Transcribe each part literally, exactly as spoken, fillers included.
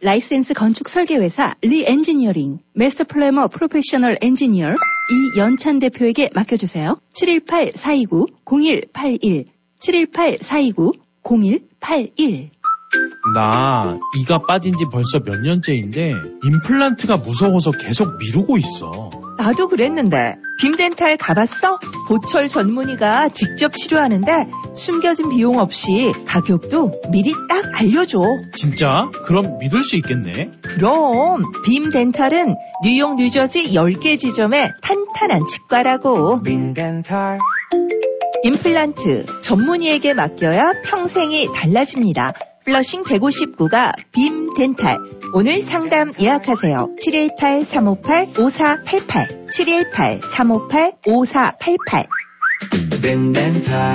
라이센스 건축 설계회사 리엔지니어링, 마스터 플래머 프로페셔널 엔지니어 이연찬 대표에게 맡겨주세요. 칠일팔 사이구 공일팔일 칠일팔 사이구 공일팔일. 나 이가 빠진 지 벌써 몇 년째인데 임플란트가 무서워서 계속 미루고 있어. 나도 그랬는데 빔덴탈 가봤어? 보철 전문의가 직접 치료하는데 숨겨진 비용 없이 가격도 미리 딱 알려줘. 진짜? 그럼 믿을 수 있겠네. 그럼 빔덴탈은 뉴욕, 뉴저지 열 개 지점의 탄탄한 치과라고. 빔덴탈. 임플란트 전문의에게 맡겨야 평생이 달라집니다. 플러싱 백오십구가 빔덴탈. 오늘 상담 예약하세요. 칠일팔 삼오팔 오사팔팔 칠일팔 삼오팔 오사팔팔. 빔덴탈.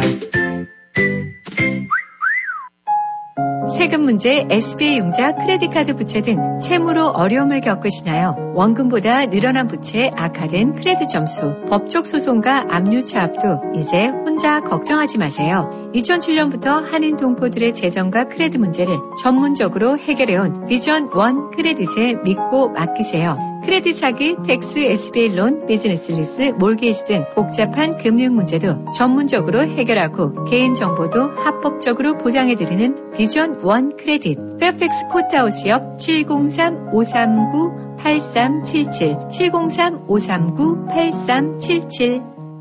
세금 문제, 에스비아이 융자, 크레딧카드 부채 등 채무로 어려움을 겪으시나요? 원금보다 늘어난 부채, 악화된 크레딧 점수, 법적 소송과 압류 차압도 이제 혼자 걱정하지 마세요. 이천칠 년부터 한인 동포들의 재정과 크레딧 문제를 전문적으로 해결해온 비전 원 크레딧에 믿고 맡기세요. 크레딧 사기, 텍스, 에스비아이 론, 비즈니스 리스, 몰게이지 등 복잡한 금융 문제도 전문적으로 해결하고 개인정보도 합법적으로 보장해드리는 비전 원 크레딧. 페어팩스 코트하우스 옆 칠공삼 오삼구 팔삼칠칠 칠공삼 오삼구 팔삼칠칠.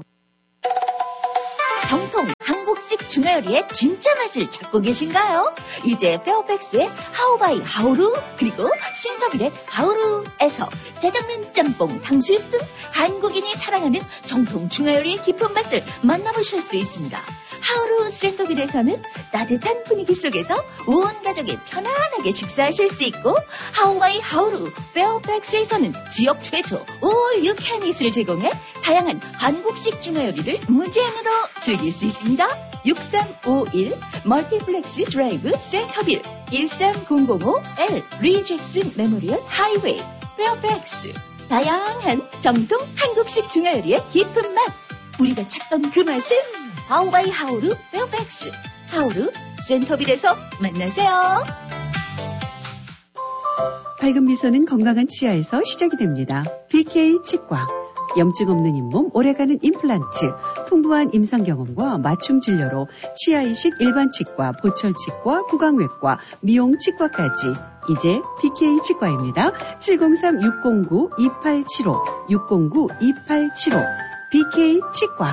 정통 한국식 중화요리의 진짜 맛을 찾고 계신가요? 이제 페어팩스의 하우바이 하우루, 그리고 신서빌의 하우루에서 짜장면, 짬뽕, 탕수육 등 한국인이 사랑하는 정통 중화요리의 깊은 맛을 만나보실 수 있습니다. 하우루 센터빌에서는 따뜻한 분위기 속에서 온 가족이 편안하게 식사하실 수 있고, 하우바이 하우루 페어팩스에서는 지역 최초 All You Can Eat을 제공해 다양한 한국식 중화요리를 무제한으로 즐길 수 있습니다. 육삼오일 멀티플렉스 드라이브 센터빌 일삼공공오 엘 리잭슨 메모리얼 하이웨이 페어팩스. 다양한 정통 한국식 중화요리의 깊은 맛, 우리가 찾던 그 맛을 하우바이 하우루 페어팩스 하우루 센터빌에서 만나세요. 밝은 미소는 건강한 치아에서 시작이 됩니다. 비케이 치과. 염증 없는 잇몸, 오래가는 임플란트, 풍부한 임상 경험과 맞춤 진료로 치아 이식 일반 치과, 보철 치과, 구강외과, 미용 치과까지 이제 비케이 치과입니다. 칠공삼 육공구 이팔칠오 육공구 이팔칠오 비케이 치과.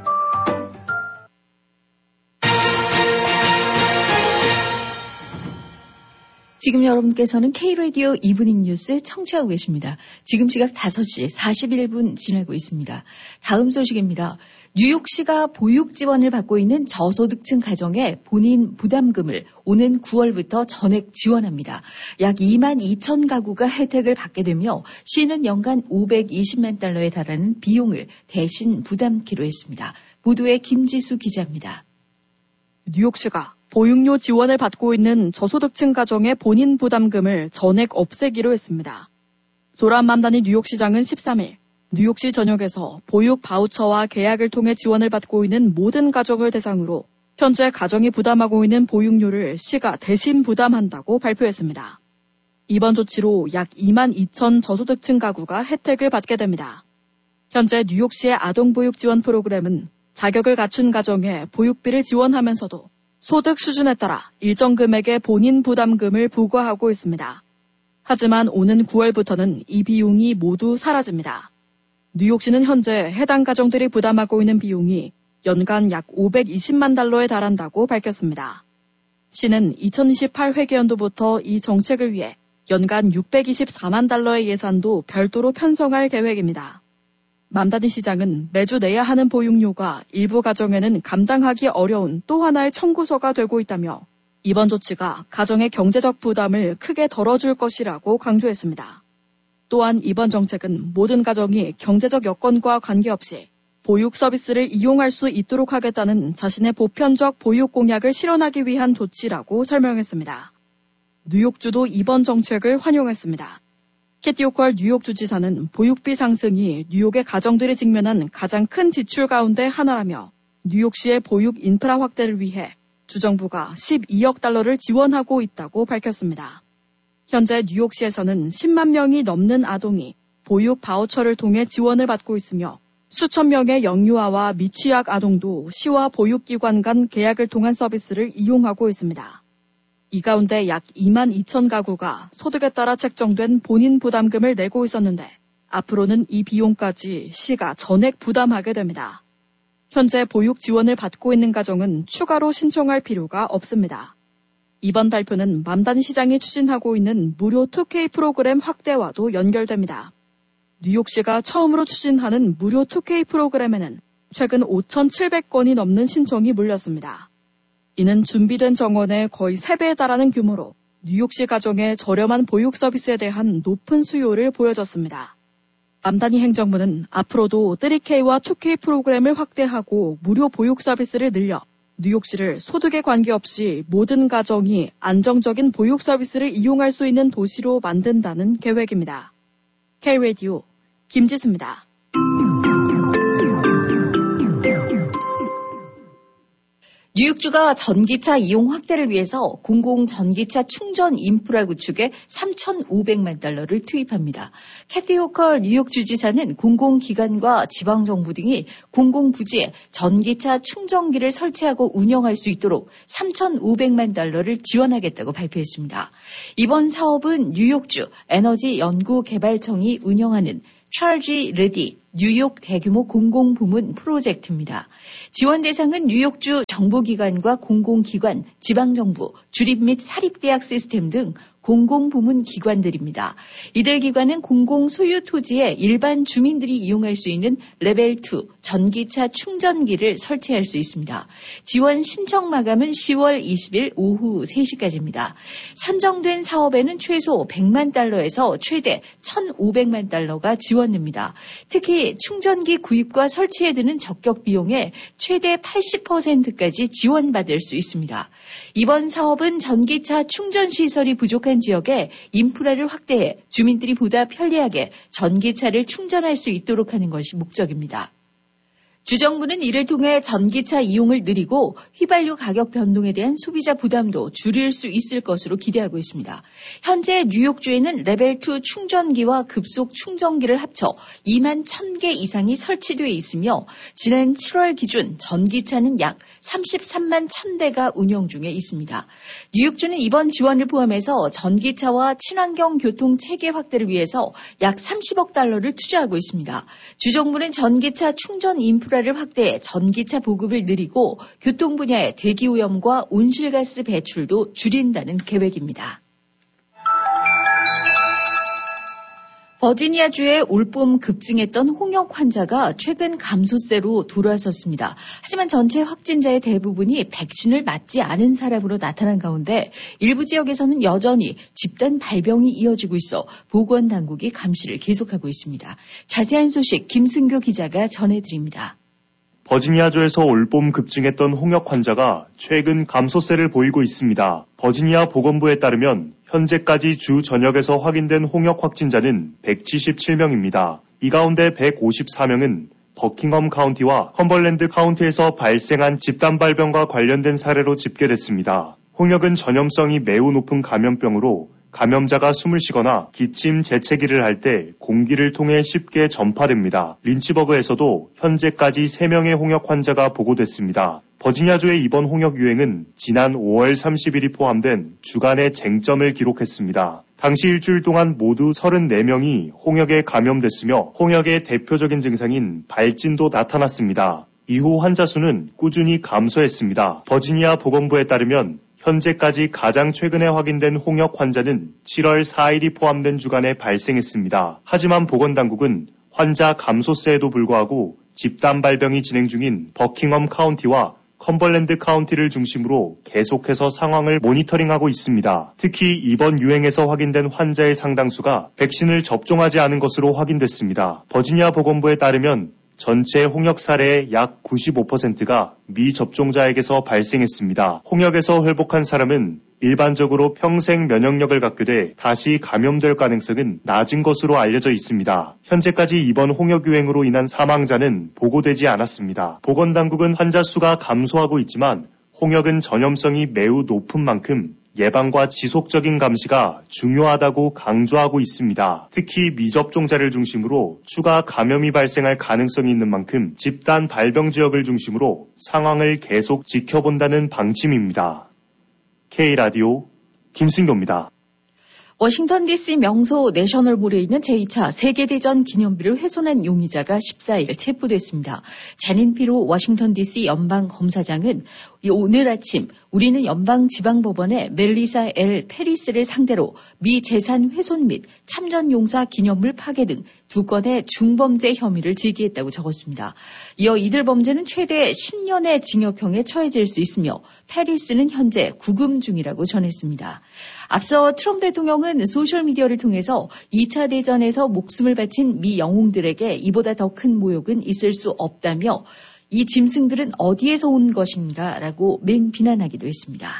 지금 여러분께서는 K-라디오 이브닝 뉴스 청취하고 계십니다. 지금 시각 다섯 시 사십일 분 지나고 있습니다. 다음 소식입니다. 뉴욕시가 보육 지원을 받고 있는 저소득층 가정의 본인 부담금을 오는 구월부터 전액 지원합니다. 약 이만 이천 가구가 혜택을 받게 되며 시는 연간 오백이십만 달러에 달하는 비용을 대신 부담키로 했습니다. 보도에 김지수 기자입니다. 뉴욕시가 보육료 지원을 받고 있는 저소득층 가정의 본인 부담금을 전액 없애기로 했습니다. 조란 맘다니 뉴욕시장은 십삼 일 뉴욕시 전역에서 보육 바우처와 계약을 통해 지원을 받고 있는 모든 가정을 대상으로 현재 가정이 부담하고 있는 보육료를 시가 대신 부담한다고 발표했습니다. 이번 조치로 약 이만 이천 저소득층 가구가 혜택을 받게 됩니다. 현재 뉴욕시의 아동보육 지원 프로그램은 자격을 갖춘 가정에 보육비를 지원하면서도 소득 수준에 따라 일정 금액의 본인 부담금을 부과하고 있습니다. 하지만 오는 구월부터는 이 비용이 모두 사라집니다. 뉴욕시는 현재 해당 가정들이 부담하고 있는 비용이 연간 약 오백이십만 달러에 달한다고 밝혔습니다. 시는 이천이십팔 회계연도부터 이 정책을 위해 연간 육백이십사만 달러의 예산도 별도로 편성할 계획입니다. 맘다니 시장은 매주 내야 하는 보육료가 일부 가정에는 감당하기 어려운 또 하나의 청구서가 되고 있다며 이번 조치가 가정의 경제적 부담을 크게 덜어줄 것이라고 강조했습니다. 또한 이번 정책은 모든 가정이 경제적 여건과 관계없이 보육 서비스를 이용할 수 있도록 하겠다는 자신의 보편적 보육 공약을 실현하기 위한 조치라고 설명했습니다. 뉴욕주도 이번 정책을 환영했습니다. 캐티 호컬 뉴욕 주지사는 보육비 상승이 뉴욕의 가정들이 직면한 가장 큰 지출 가운데 하나라며 뉴욕시의 보육 인프라 확대를 위해 주정부가 십이억 달러를 지원하고 있다고 밝혔습니다. 현재 뉴욕시에서는 십만 명이 넘는 아동이 보육 바우처를 통해 지원을 받고 있으며 수천 명의 영유아와 미취학 아동도 시와 보육기관 간 계약을 통한 서비스를 이용하고 있습니다. 이 가운데 약 이만 이천 가구가 소득에 따라 책정된 본인 부담금을 내고 있었는데 앞으로는 이 비용까지 시가 전액 부담하게 됩니다. 현재 보육 지원을 받고 있는 가정은 추가로 신청할 필요가 없습니다. 이번 발표는 맘다니 시장이 추진하고 있는 무료 투케이 프로그램 확대와도 연결됩니다. 뉴욕시가 처음으로 추진하는 무료 투케이 프로그램에는 최근 오천칠백 건이 넘는 신청이 몰렸습니다. 이는 준비된 정원의 거의 세 배에 달하는 규모로 뉴욕시 가정의 저렴한 보육 서비스에 대한 높은 수요를 보여줬습니다. 맘다니 행정부는 앞으로도 쓰리케이와 투케이 프로그램을 확대하고 무료 보육 서비스를 늘려 뉴욕시를 소득에 관계없이 모든 가정이 안정적인 보육 서비스를 이용할 수 있는 도시로 만든다는 계획입니다. K-라디오 김지수입니다. 뉴욕주가 전기차 이용 확대를 위해서 공공 전기차 충전 인프라 구축에 삼천오백만 달러를 투입합니다. 캐티 호컬 뉴욕 주지사는 공공기관과 지방정부 등이 공공부지에 전기차 충전기를 설치하고 운영할 수 있도록 삼천오백만 달러를 지원하겠다고 발표했습니다. 이번 사업은 뉴욕주 에너지연구개발청이 운영하는 Charge Ready 뉴욕 대규모 공공부문 프로젝트입니다. 지원 대상은 뉴욕주 정부기관과 공공기관, 지방정부, 주립 및 사립대학 시스템 등 공공부문 기관들입니다. 이들 기관은 공공 소유 토지에 일반 주민들이 이용할 수 있는 레벨 투 전기차 충전기를 설치할 수 있습니다. 지원 신청 마감은 시월 이십일 오후 세 시까지입니다. 선정된 사업에는 최소 백만 달러에서 최대 천오백만 달러가 지원됩니다. 특히 충전기 구입과 설치에 드는 적격 비용의 최대 팔십 퍼센트까지 지원받을 수 있습니다. 이번 사업은 전기차 충전 시설이 부족한 지역에 인프라를 확대해 주민들이 보다 편리하게 전기차를 충전할 수 있도록 하는 것이 목적입니다. 주정부는 이를 통해 전기차 이용을 늘리고 휘발유 가격 변동에 대한 소비자 부담도 줄일 수 있을 것으로 기대하고 있습니다. 현재 뉴욕주에는 레벨 투 충전기와 급속 충전기를 합쳐 이만 천 개 이상이 설치되어 있으며 지난 칠월 기준 전기차는 약 삼십삼만 천 대가 운영 중에 있습니다. 뉴욕주는 이번 지원을 포함해서 전기차와 친환경 교통 체계 확대를 위해서 약 삼십억 달러를 투자하고 있습니다. 주정부는 전기차 충전 인프라 를 확대해 전기차 보급을 늘리고 교통 분야의 대기오염과 온실가스 배출도 줄인다는 계획입니다. 버지니아주에 올봄 급증했던 홍역 환자가 최근 감소세로 돌아섰습니다. 하지만 전체 확진자의 대부분이 백신을 맞지 않은 사람으로 나타난 가운데 일부 지역에서는 여전히 집단 발병이 이어지고 있어 보건당국이 감시를 계속하고 있습니다. 자세한 소식 김승교 기자가 전해드립니다. 버지니아주에서 올봄 급증했던 홍역 환자가 최근 감소세를 보이고 있습니다. 버지니아 보건부에 따르면 현재까지 주 전역에서 확인된 홍역 확진자는 백칠십칠 명입니다. 이 가운데 백오십사 명은 버킹엄 카운티와 컴벌랜드 카운티에서 발생한 집단 발병과 관련된 사례로 집계됐습니다. 홍역은 전염성이 매우 높은 감염병으로 감염자가 숨을 쉬거나 기침, 재채기를 할 때 공기를 통해 쉽게 전파됩니다. 린치버그에서도 현재까지 세 명의 홍역 환자가 보고됐습니다. 버지니아주의 이번 홍역 유행은 지난 오월 삼십일이 포함된 주간의 쟁점을 기록했습니다. 당시 일주일 동안 모두 서른네 명이 홍역에 감염됐으며 홍역의 대표적인 증상인 발진도 나타났습니다. 이후 환자 수는 꾸준히 감소했습니다. 버지니아 보건부에 따르면 현재까지 가장 최근에 확인된 홍역 환자는 칠월 사일이 포함된 주간에 발생했습니다. 하지만 보건당국은 환자 감소세에도 불구하고 집단 발병이 진행 중인 버킹엄 카운티와 컴벌랜드 카운티를 중심으로 계속해서 상황을 모니터링하고 있습니다. 특히 이번 유행에서 확인된 환자의 상당수가 백신을 접종하지 않은 것으로 확인됐습니다. 버지니아 보건부에 따르면 전체 홍역 사례의 약 구십오 퍼센트가 미접종자에게서 발생했습니다. 홍역에서 회복한 사람은 일반적으로 평생 면역력을 갖게 돼 다시 감염될 가능성은 낮은 것으로 알려져 있습니다. 현재까지 이번 홍역 유행으로 인한 사망자는 보고되지 않았습니다. 보건당국은 환자 수가 감소하고 있지만 홍역은 전염성이 매우 높은 만큼 예방과 지속적인 감시가 중요하다고 강조하고 있습니다. 특히 미접종자를 중심으로 추가 감염이 발생할 가능성이 있는 만큼 집단 발병 지역을 중심으로 상황을 계속 지켜본다는 방침입니다. K라디오 김승교입니다. 워싱턴 디씨 명소 내셔널몰에 있는 제이 차 세계대전 기념비를 훼손한 용의자가 십사 일 체포됐습니다. 자닌 피로 워싱턴 디씨 연방검사장은 오늘 아침 우리는 연방지방법원에 멜리사 엘 페리스를 상대로 미 재산 훼손 및 참전용사 기념물 파괴 등 두 건의 중범죄 혐의를 제기했다고 적었습니다. 이어 이들 범죄는 최대 십 년의 징역형에 처해질 수 있으며 페리스는 현재 구금 중이라고 전했습니다. 앞서 트럼프 대통령은 소셜미디어를 통해서 이 차 대전에서 목숨을 바친 미 영웅들에게 이보다 더 큰 모욕은 있을 수 없다며 이 짐승들은 어디에서 온 것인가 라고 맹비난하기도 했습니다.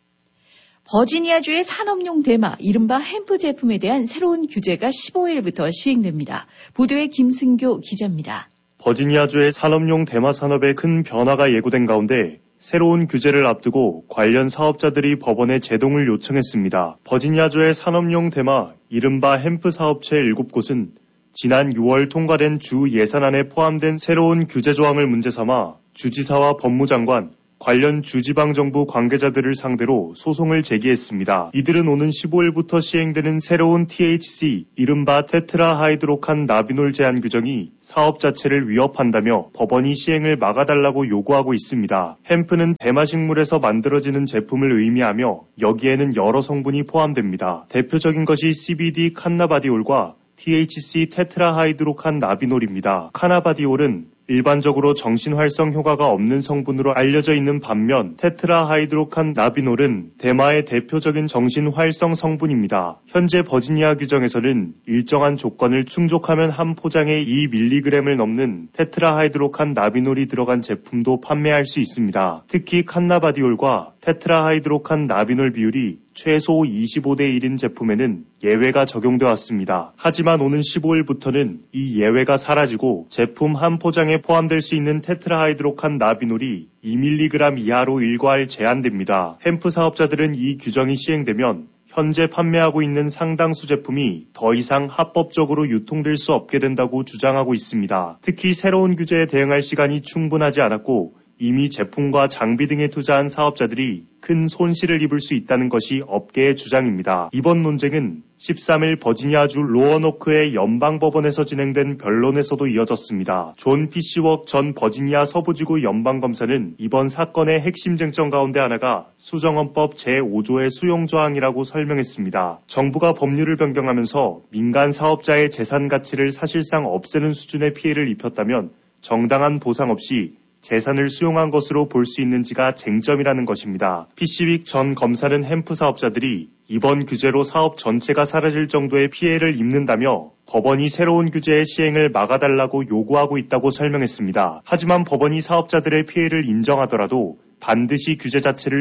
버지니아주의 산업용 대마, 이른바 햄프 제품에 대한 새로운 규제가 십오 일부터 시행됩니다. 보도의 김승교 기자입니다. 버지니아주의 산업용 대마 산업에 큰 변화가 예고된 가운데 새로운 규제를 앞두고 관련 사업자들이 법원에 제동을 요청했습니다. 버지니아주의 산업용 대마, 이른바 햄프 사업체 일곱 곳은 지난 유월 통과된 주 예산안에 포함된 새로운 규제 조항을 문제 삼아 주지사와 법무장관, 관련 주지방정부 관계자들을 상대로 소송을 제기했습니다. 이들은 오는 십오 일부터 시행되는 새로운 티에이치씨, 이른바 테트라하이드로칸 나비놀 제한 규정이 사업 자체를 위협한다며 법원이 시행을 막아달라고 요구하고 있습니다. 햄프는 대마식물에서 만들어지는 제품을 의미하며 여기에는 여러 성분이 포함됩니다. 대표적인 것이 씨비디 칸나바디올과 티에이치씨 테트라하이드로칸 나비놀입니다. 카나바디올은 일반적으로 정신활성 효과가 없는 성분으로 알려져 있는 반면 테트라하이드로칸 나비놀은 대마의 대표적인 정신활성 성분입니다. 현재 버지니아 규정에서는 일정한 조건을 충족하면 한 포장에 이 밀리그램을 넘는 테트라하이드로칸 나비놀이 들어간 제품도 판매할 수 있습니다. 특히 칸나바디올과 테트라하이드로칸 나비놀 비율이 최소 이십오 대 일인 제품에는 예외가 적용되어 왔습니다. 하지만 오는 십오 일부터는 이 예외가 사라지고 제품 한 포장에 포함될 수 있는 테트라하이드로칸 나비놀이 이 밀리그램 이하로 일괄 제한됩니다. 햄프 사업자들은 이 규정이 시행되면 현재 판매하고 있는 상당수 제품이 더 이상 합법적으로 유통될 수 없게 된다고 주장하고 있습니다. 특히 새로운 규제에 대응할 시간이 충분하지 않았고 이미 제품과 장비 등에 투자한 사업자들이 큰 손실을 입을 수 있다는 것이 업계의 주장입니다. 이번 논쟁은 십삼 일 버지니아주 로어노크의 연방법원에서 진행된 변론에서도 이어졌습니다. 존 피시웍 전 버지니아 서부지구 연방검사는 이번 사건의 핵심 쟁점 가운데 하나가 수정헌법 제오 조의 수용조항이라고 설명했습니다. 정부가 법률을 변경하면서 민간 사업자의 재산 가치를 사실상 없애는 수준의 피해를 입혔다면 정당한 보상 없이 재산을 수용한 것으로 볼 수 있는지가 쟁점이라는 것입니다. 피시윅 전 검사는 햄프 사업자들이 이번 규제로 사업 전체가 사라질 정도의 피해를 입는다며 법원이 새로운 규제의 시행을 막아달라고 요구하고 있다고 설명했습니다. 하지만 법원이 사업자들의 피해를 인정하더라도 반드시 규제 자체를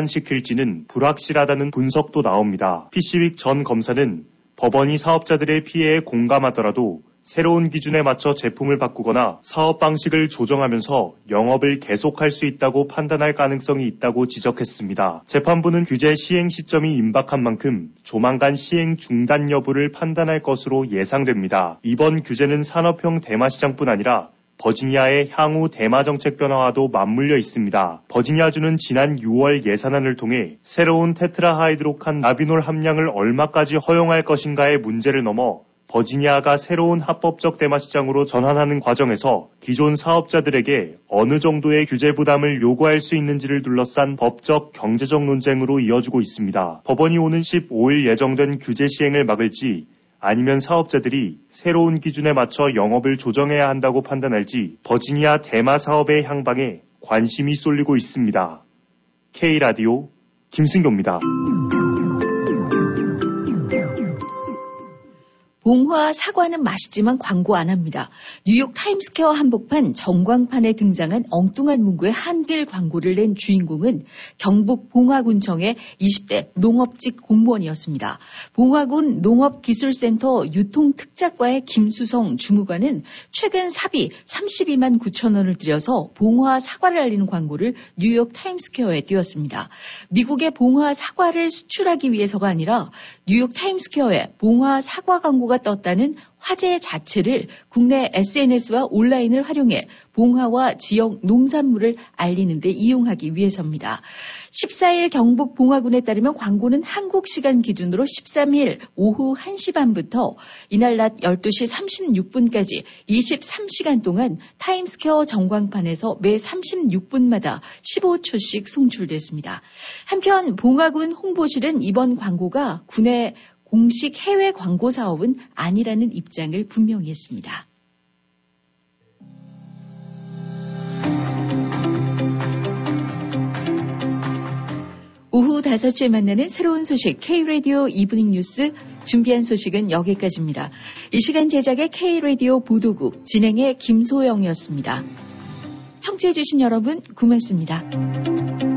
중단시킬지는 불확실하다는 분석도 나옵니다. 피시윅 전 검사는 법원이 사업자들의 피해에 공감하더라도 새로운 기준에 맞춰 제품을 바꾸거나 사업 방식을 조정하면서 영업을 계속할 수 있다고 판단할 가능성이 있다고 지적했습니다. 재판부는 규제 시행 시점이 임박한 만큼 조만간 시행 중단 여부를 판단할 것으로 예상됩니다. 이번 규제는 산업형 대마시장뿐 아니라 버지니아의 향후 대마 정책 변화와도 맞물려 있습니다. 버지니아주는 지난 유월 예산안을 통해 새로운 테트라하이드로칸 나비놀 함량을 얼마까지 허용할 것인가의 문제를 넘어 버지니아가 새로운 합법적 대마시장으로 전환하는 과정에서 기존 사업자들에게 어느 정도의 규제 부담을 요구할 수 있는지를 둘러싼 법적, 경제적 논쟁으로 이어지고 있습니다. 법원이 오는 십오 일 예정된 규제 시행을 막을지 아니면 사업자들이 새로운 기준에 맞춰 영업을 조정해야 한다고 판단할지 버지니아 대마 사업의 향방에 관심이 쏠리고 있습니다. K라디오 김승교입니다. 봉화 사과는 맛있지만 광고 안 합니다. 뉴욕 타임스퀘어 한복판 전광판에 등장한 엉뚱한 문구의 한글 광고를 낸 주인공은 경북 봉화군청의 이십 대 농업직 공무원이었습니다. 봉화군 농업기술센터 유통특작과의 김수성 주무관은 최근 사비 삼십이만 구천 원을 들여서 봉화 사과를 알리는 광고를 뉴욕 타임스퀘어에 띄웠습니다. 미국의 봉화 사과를 수출하기 위해서가 아니라 뉴욕 타임스퀘어에 봉화 사과 광고가 떴다는 화제 자체를 국내 에스엔에스와 온라인을 활용해 봉화와 지역 농산물을 알리는 데 이용하기 위해서입니다. 십사 일 경북 봉화군에 따르면 광고는 한국 시간 기준으로 십삼 일 오후 한 시 반부터 이날 낮 열두 시 삼십육 분까지 이십삼 시간 동안 타임스퀘어 전광판에서 매 삼십육 분마다 십오 초씩 송출됐습니다. 한편 봉화군 홍보실은 이번 광고가 군의 공식 해외 광고 사업은 아니라는 입장을 분명히 했습니다. 오후 다섯 시에 만나는 새로운 소식 K-라디오 이브닝 뉴스 준비한 소식은 여기까지입니다. 이 시간 제작의 K-라디오 보도국 진행의 김소영이었습니다. 청취해주신 여러분 고맙습니다.